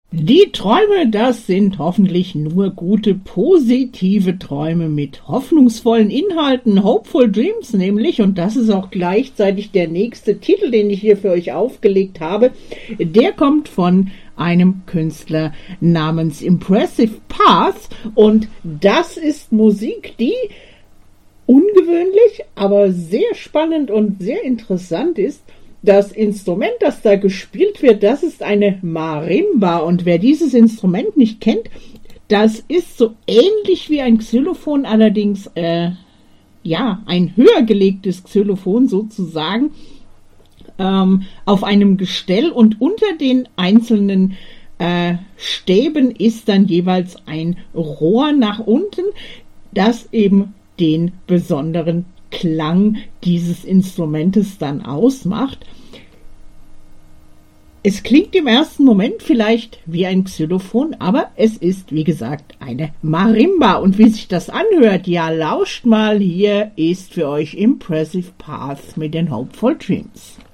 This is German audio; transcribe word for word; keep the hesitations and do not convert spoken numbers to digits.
Die Träume, das sind hoffentlich nur gute, positive Träume mit hoffnungsvollen Inhalten, Hopeful Dreams nämlich, und das ist auch gleichzeitig der nächste Titel, den ich hier für euch aufgelegt habe. Der kommt von einem Künstler namens Impressive Path, und das ist Musik, die ungewöhnlich, aber sehr spannend und sehr interessant ist. Das Instrument, das da gespielt wird, das ist eine Marimba, und wer dieses Instrument nicht kennt, das ist so ähnlich wie ein Xylophon, allerdings äh, ja ein höher gelegtes Xylophon sozusagen, ähm, auf einem Gestell, und unter den einzelnen äh, Stäben ist dann jeweils ein Rohr nach unten, das eben den besonderen Klang dieses Instrumentes dann ausmacht. Es klingt im ersten Moment vielleicht wie ein Xylophon, aber es ist, wie gesagt, eine Marimba. Und wie sich das anhört, ja, lauscht mal, hier ist für euch Impressive Path mit den Hopeful Dreams.